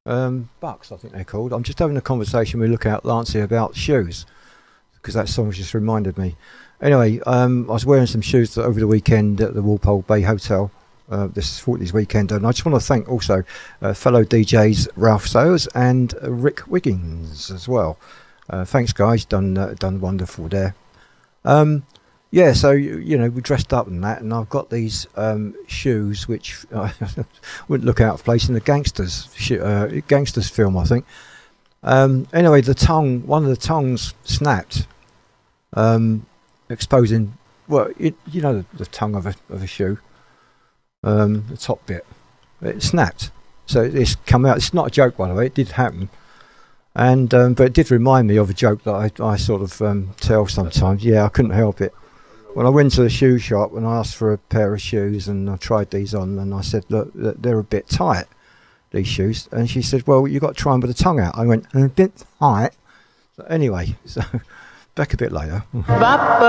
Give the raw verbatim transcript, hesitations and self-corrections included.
Um, Bucks, I think they're called. I'm just having a conversation with Lookout Lancey about shoes because that song just reminded me. Anyway, um, I was wearing some shoes over the weekend at the Walpole Bay Hotel. Uh, this Fortney's weekend, and I just want to thank also uh, fellow D Js Ralph Sayers and uh, Rick Wiggins as well. Uh, thanks, guys, done uh, done wonderful there. Um, yeah, so you, you know we dressed up and that, and I've got these um, shoes which I wouldn't look out of place in the gangsters sh- uh, gangsters film, I think. Um, anyway, the tongue, one of the tongues snapped, um, exposing well, it, you know, the, the tongue of a of a shoe. Um, the top bit, it snapped, so it's come out. It's not a joke, by the way. It did happen, and um, but it did remind me of a joke that I, I sort of um, tell sometimes. Yeah, I couldn't help it. When I went to the shoe shop and I asked for a pair of shoes, and I tried these on, and I said, "Look, they're a bit tight, these shoes." And she said, "Well, you got to try them with the tongue out." I went, "A bit tight." So anyway, so back a bit later.